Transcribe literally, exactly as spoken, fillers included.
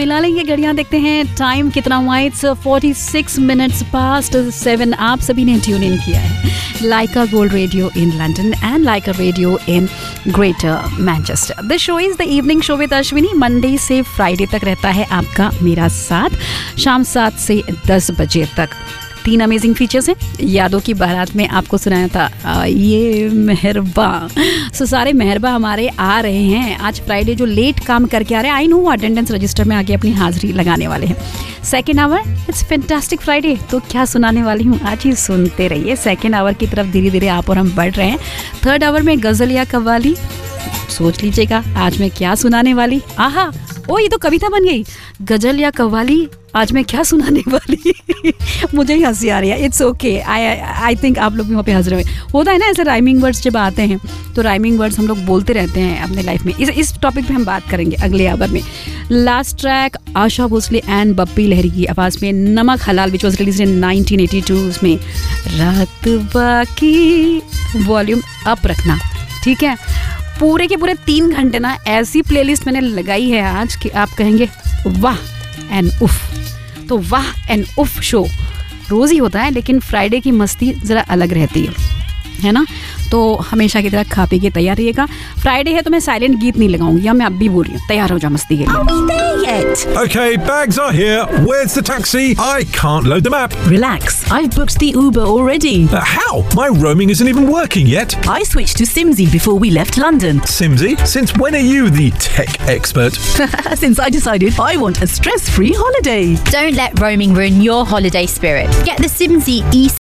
हिला लेंगे घड़ियां, देखते हैं टाइम कितना हुआ है। It's forty six minutes past seven. आप सभी ने ट्यून इन किया है लाइका gold radio in London and Lyca radio in greater Manchester. This show is the evening show with Ashwini. Monday से फ्राइडे तक रहता है आपका मेरा साथ, शाम सात से दस बजे तक। तीन अमेजिंग फीचर्स हैं। यादों की बारात में आपको सुनाया था आ, ये मेहरबा। सो सारे मेहरबा हमारे आ रहे हैं आज फ्राइडे, जो लेट काम करके आ रहे हैं। आई नो वो अटेंडेंस रजिस्टर में आके अपनी हाजिरी लगाने वाले हैं। Second hour it's fantastic Friday. तो क्या सुनाने वाली हूँ आज ही सुनते रहिए। सेकेंड आवर की तरफ धीरे धीरे आप और हम बढ़ रहे हैं। थर्ड आवर में गजल या कव्वाली, सोच लीजिएगा आज मैं क्या सुनाने वाली। आहा, ओ ये तो कविता बन गई। गजल या कव्वाली, आज मैं क्या सुनाने वाली। मुझे ही हंसी आ रही है। It's okay, I I think आप लोग भी वहाँ पे हंस रहे हुए। होता है ना ऐसे राइमिंग वर्ड्स जब आते हैं, तो राइमिंग वर्ड्स हम लोग बोलते रहते हैं अपने लाइफ में। इस इस टॉपिक पे हम बात करेंगे अगले आवर में। Last track Asha Bhosle and Bappi Lahiri की आवाज़ में नमक हलाल, which was release in nineteen eighty two. उसमें रात बाकी, वॉल्यूम अप रखना, ठीक है। पूरे के पूरे तीन घंटे ना ऐसी प्लेलिस्ट मैंने लगाई है आज कि आप कहेंगे वाह एंड उफ। तो वाह एंड उफ शो रोज़ ही होता है, लेकिन फ्राइडे की मस्ती ज़रा अलग रहती है, है ना। तो हमेशा की तरह खा पी के तैयार रहिएगा। फ्राइडे है तो मैं साइलेंट गीत नहीं लगाऊंगी, या मैं अब भी बोल रही हूँ, तैयार हो जाओ मस्ती के लिए। Okay, bags are here. Where's the taxi? I can't load the map. Relax, I've booked the Uber already. Uh, how? My roaming isn't even working yet. I switched to Simsy before we left London. Simsy? Since when are you the tech expert? Since I decided I want a stress-free holiday. Don't let roaming ruin your holiday spirit. Get the Simsy